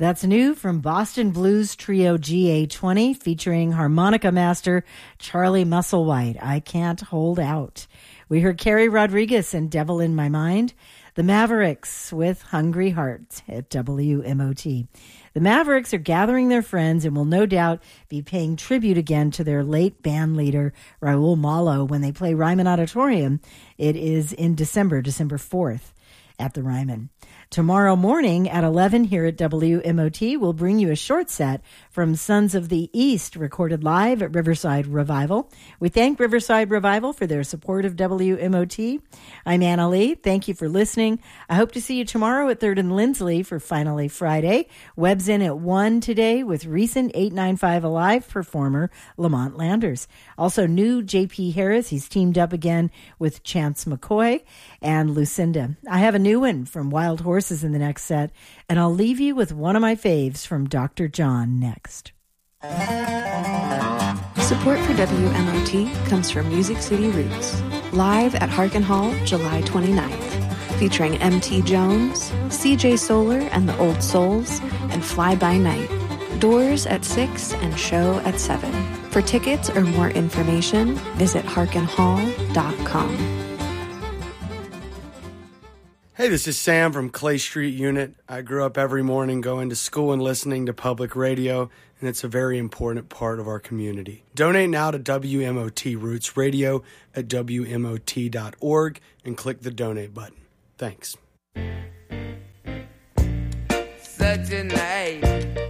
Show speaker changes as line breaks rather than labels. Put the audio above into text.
That's new from Boston Blues Trio GA20 featuring harmonica master Charlie Musselwhite. I Can't Hold Out. We heard Carrie Rodriguez and Devil in My Mind. The Mavericks with Hungry Heart at WMOT. The Mavericks are gathering their friends and will no doubt be paying tribute again to their late band leader, Raul Malo, when they play Ryman Auditorium. It is in December 4th at the Ryman. Tomorrow morning at 11 here at WMOT, we'll bring you a short set from Sons of the East, recorded live at Riverside Revival. We thank Riverside Revival for their support of WMOT. I'm Anna Lee. Thank you for listening. I hope to see you tomorrow at 3rd and Lindsley for Finally Friday. Webb's in at 1 today with recent 895 Alive performer Lamont Landers. Also new J.P. Harris. He's teamed up again with Chance McCoy and Lucinda. I have a new one from Wild Horses in the next set, and I'll leave you with one of my faves from Dr. John next.
Support for WMOT comes from Music City Roots, live at Harkin Hall, July 29th, featuring M.T. Jones, C.J. Solar and the Old Souls, and Fly By Night. Doors at 6 and show at 7. For tickets or more information, visit harkinhall.com.
Hey, this is Sam from Clay Street Unit. I grew up every morning going to school and listening to public radio, and it's a very important part of our community. Donate now to WMOT Roots Radio at WMOT.org and click the donate button. Thanks.
Such a night.